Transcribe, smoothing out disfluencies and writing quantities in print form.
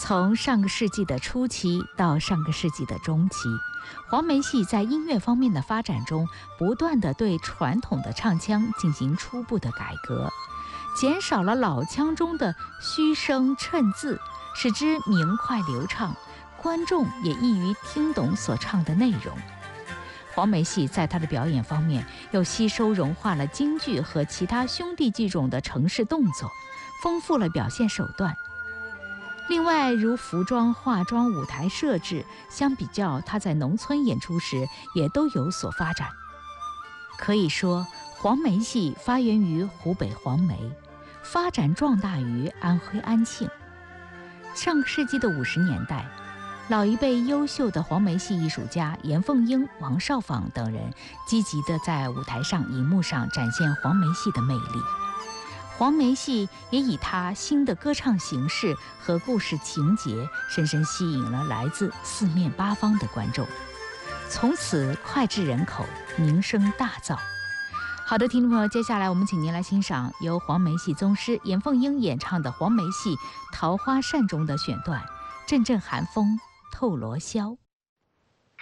从上个世纪的初期到上个世纪的中期，黄梅戏在音乐方面的发展中，不断地对传统的唱腔进行初步的改革，减少了老腔中的虚声衬字，使之明快流畅，观众也易于听懂所唱的内容。黄梅戏在它的表演方面，又吸收融化了京剧和其他兄弟剧种的程式动作，丰富了表现手段。另外，如服装、化妆、舞台设置，相比较它在农村演出时也都有所发展。可以说，黄梅戏发源于湖北黄梅，发展壮大于安徽安庆。上个世纪的50年代，老一辈优秀的黄梅戏艺术家严凤英、王少舫等人积极地在舞台上、荧幕上展现黄梅戏的魅力。黄梅戏也以它新的歌唱形式和故事情节，深深吸引了来自四面八方的观众，从此脍炙人口，名声大噪。好的，听众朋友，接下来我们请您来欣赏由黄梅戏宗师严凤英演唱的黄梅戏《桃花扇》中的选段《阵阵寒风透罗箫》。